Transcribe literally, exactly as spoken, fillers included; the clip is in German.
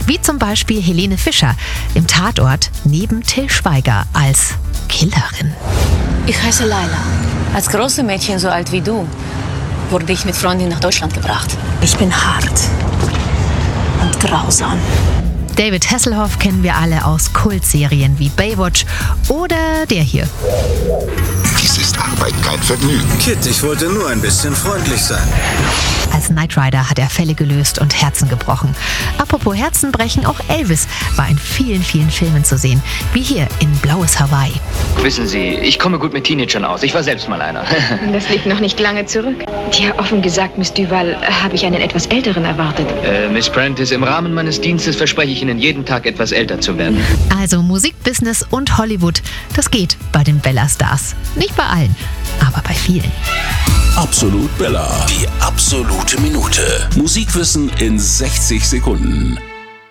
Wie zum Beispiel Helene Fischer im Tatort neben Till Schweiger als Killerin. Ich heiße Laila. Als große Mädchen so alt wie du wurde ich mit Freundin nach Deutschland gebracht. Ich bin hart und grausam. David Hasselhoff kennen wir alle aus Kultserien wie Baywatch oder der hier. Dies ist Arbeit, kein Vergnügen. Kid, ich wollte nur ein bisschen freundlich sein. Als Knight Rider hat er Fälle gelöst und Herzen gebrochen. Apropos Herzenbrechen, auch Elvis war in vielen, vielen Filmen zu sehen. Wie hier in Blaues Hawaii. Wissen Sie, ich komme gut mit Teenagern aus. Ich war selbst mal einer. Das liegt noch nicht lange zurück. Tja, offen gesagt, Miss Duval, habe ich einen etwas älteren erwartet. Äh, Miss Prentice, im Rahmen meines Dienstes verspreche ich Ihnen jeden Tag etwas älter zu werden. Also Musikbusiness und Hollywood, das geht bei den Bella-Stars. Nicht bei allen, aber bei vielen. Absolut Bella. Die absolute Minute. Musikwissen in sechzig Sekunden.